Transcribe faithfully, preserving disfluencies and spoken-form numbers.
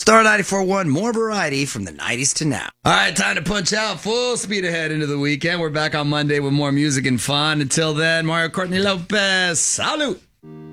Star ninety-four point one, more variety from the nineties to now. All right, time to punch out. Full speed ahead into the weekend. We're back on Monday with more music and fun. Until then, Mario Courtney Lopez. Salute.